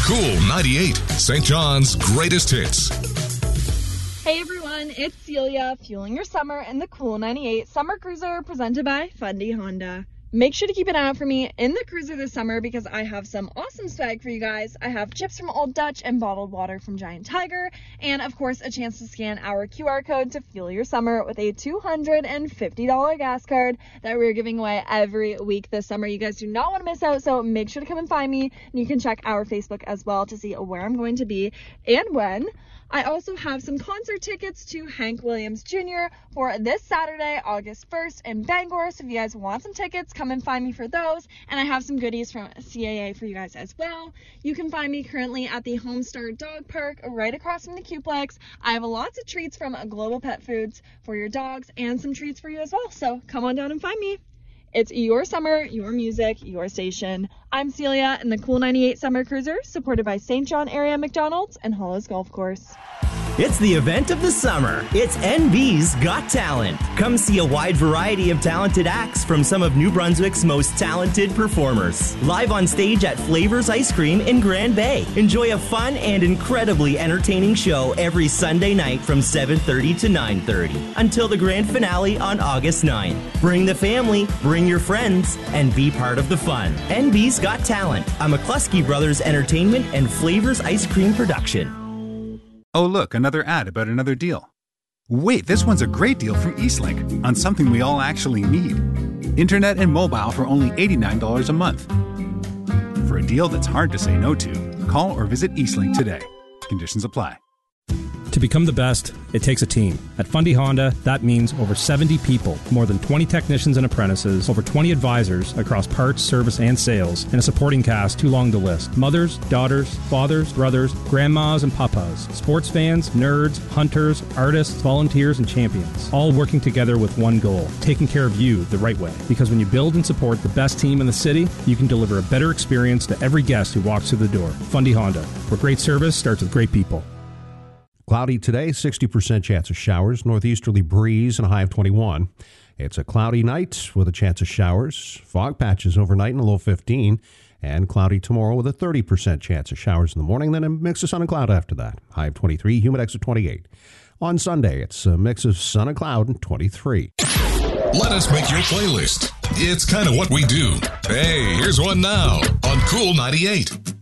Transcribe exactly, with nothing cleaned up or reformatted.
Cool ninety-eight, Saint John's greatest hits. Hey everyone, it's Celia, fueling your summer in the Cool ninety-eight Summer Cruiser presented by Fundy Honda. Make sure to keep an eye out for me in the cruiser this summer because I have some awesome swag for you guys. I have chips from Old Dutch and bottled water from Giant Tiger, and of course a chance to scan our Q R code to fuel your summer with a two hundred fifty dollars gas card that we're giving away every week this summer. You guys do not want to miss out, so make sure to come and find me, and you can check our Facebook as well to see where I'm going to be and when. I also have some concert tickets to Hank Williams Junior for this Saturday, August first in Bangor. So if you guys want some tickets, come and find me for those. And I have some goodies from C A A for you guys as well. You can find me currently at the Homestar Dog Park right across from the Q-Plex. I have lots of treats from Global Pet Foods for your dogs and some treats for you as well. So come on down and find me. It's your summer, your music, your station. I'm Celia in the Cool ninety-eight Summer Cruiser, supported by Saint John Area McDonald's and Hollis Golf Course. It's the event of the summer. It's N B's Got Talent. Come see a wide variety of talented acts from some of New Brunswick's most talented performers. Live on stage at Flavors Ice Cream in Grand Bay. Enjoy a fun and incredibly entertaining show every Sunday night from seven thirty to nine thirty until the grand finale on August ninth. Bring the family, bring your friends, and be part of the fun. N B's Got Talent, a McCluskey Brothers Entertainment and Flavors Ice Cream production. Oh, look, another ad about another deal. Wait, this one's a great deal from Eastlink on something we all actually need. Internet and mobile for only eighty-nine dollars a month. For a deal that's hard to say no to, call or visit Eastlink today. Conditions apply. To become the best, it takes a team. At Fundy Honda, that means over seventy people, more than twenty technicians and apprentices, over twenty advisors across parts, service, and sales, and a supporting cast too long to list. Mothers, daughters, fathers, brothers, grandmas, and papas, sports fans, nerds, hunters, artists, volunteers, and champions, all working together with one goal, taking care of you the right way. Because when you build and support the best team in the city, you can deliver a better experience to every guest who walks through the door. Fundy Honda, where great service starts with great people. Cloudy today, sixty percent chance of showers, northeasterly breeze, and a high of twenty-one. It's a cloudy night with a chance of showers, fog patches overnight and a low fifteen, and cloudy tomorrow with a thirty percent chance of showers in the morning, then a mix of sun and cloud after that. High of twenty-three, humidex of twenty-eight. On Sunday, it's a mix of sun and cloud and twenty-three. Let us make your playlist. It's kind of what we do. Hey, here's one now on Cool ninety-eight.